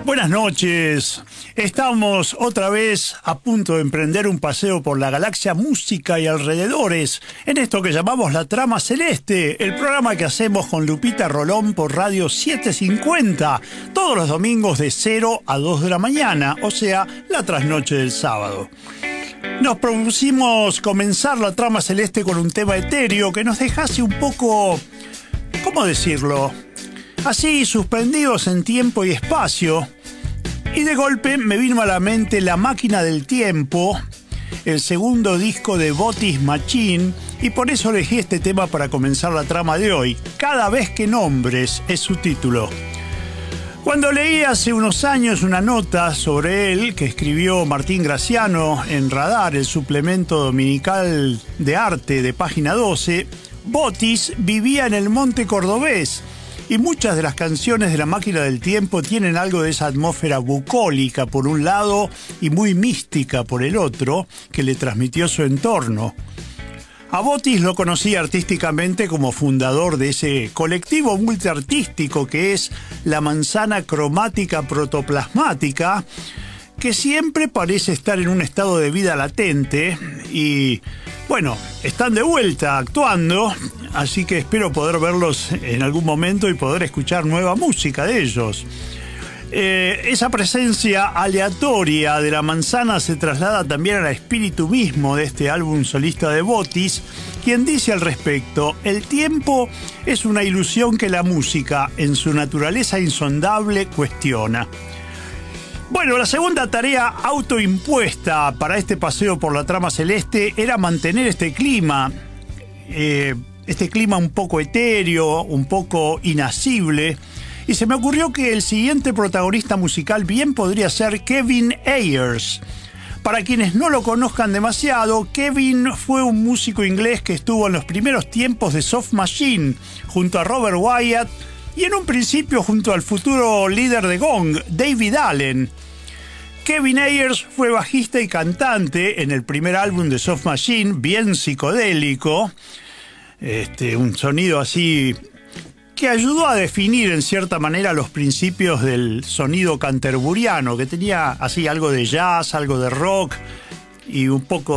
Buenas noches. Estamos otra vez a punto de emprender un paseo por la galaxia música y alrededores en esto que llamamos La Trama Celeste, el programa que hacemos con Lupita Rolón por Radio 750, todos los domingos de 0 a 2 de la mañana, o sea, la trasnoche del sábado. Nos propusimos comenzar La Trama Celeste con un tema etéreo que nos dejase un poco, ¿cómo decirlo?, así suspendidos en tiempo y espacio, y de golpe me vino a la mente La Máquina del Tiempo, el segundo disco de Botis Machine, y por eso elegí este tema para comenzar la trama de hoy. Cada vez que nombres es su título. Cuando leí hace unos años una nota sobre él que escribió Martín Graciano en Radar, el suplemento dominical de arte de página 12, Botis vivía en el Monte Cordobés, y muchas de las canciones de La Máquina del Tiempo tienen algo de esa atmósfera bucólica por un lado y muy mística por el otro que le transmitió su entorno. A Botis lo conocí artísticamente como fundador de ese colectivo multiartístico que es la Manzana Cromática Protoplasmática, que siempre parece estar en un estado de vida latente y, bueno, están de vuelta actuando, así que espero poder verlos en algún momento y poder escuchar nueva música de ellos. Esa presencia aleatoria de la manzana se traslada también al espíritu mismo de este álbum solista de Botis, quien dice al respecto: el tiempo es una ilusión que la música, en su naturaleza insondable, cuestiona. Bueno, la segunda tarea autoimpuesta para este paseo por la trama celeste era mantener este clima un poco etéreo, un poco inasible, y se me ocurrió que el siguiente protagonista musical bien podría ser Kevin Ayers. Para quienes no lo conozcan demasiado, Kevin fue un músico inglés que estuvo en los primeros tiempos de Soft Machine junto a Robert Wyatt y en un principio junto al futuro líder de Gong, David Allen. Kevin Ayers fue bajista y cantante en el primer álbum de Soft Machine, bien psicodélico, un sonido así que ayudó a definir en cierta manera los principios del sonido canterburiano, que tenía así algo de jazz, algo de rock y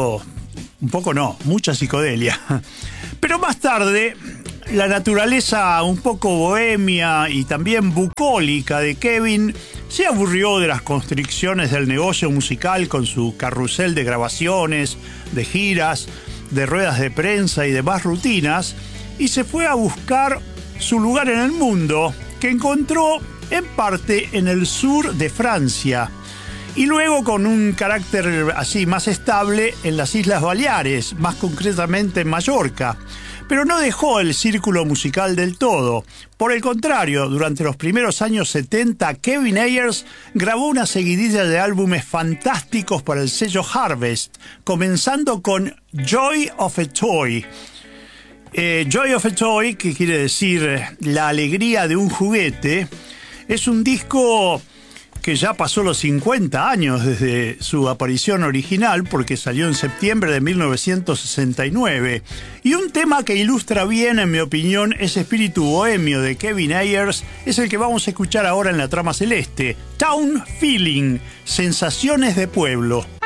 mucha psicodelia. Pero más tarde, la naturaleza un poco bohemia y también bucólica de Kevin se aburrió de las constricciones del negocio musical con su carrusel de grabaciones, de giras, de ruedas de prensa y demás rutinas, y se fue a buscar su lugar en el mundo, que encontró en parte en el sur de Francia, y luego con un carácter así más estable en las Islas Baleares, más concretamente en Mallorca. Pero no dejó el círculo musical del todo. Por el contrario, durante los primeros años 70, Kevin Ayers grabó una seguidilla de álbumes fantásticos para el sello Harvest, comenzando con Joy of a Toy. Joy of a Toy, que quiere decir la alegría de un juguete, es un disco que ya pasó los 50 años desde su aparición original, porque salió en septiembre de 1969. Y un tema que ilustra bien, en mi opinión, ese espíritu bohemio de Kevin Ayers es el que vamos a escuchar ahora en la trama celeste. Town Feeling, Sensaciones de Pueblo.